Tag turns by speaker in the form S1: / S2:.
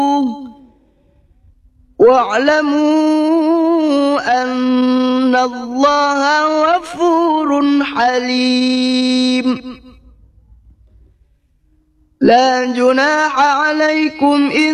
S1: واعلموا أن الله غفور حليم. لا جناح عليكم إن